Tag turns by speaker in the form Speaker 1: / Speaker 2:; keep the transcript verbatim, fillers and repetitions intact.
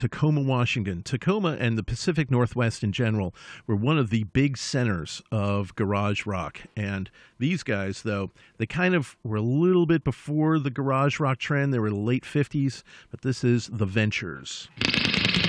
Speaker 1: Tacoma, Washington. Tacoma and the Pacific Northwest in general were one of the big centers of garage rock. And these guys, though, they kind of were a little bit before the garage rock trend. They were the late fifties, but this is The Ventures.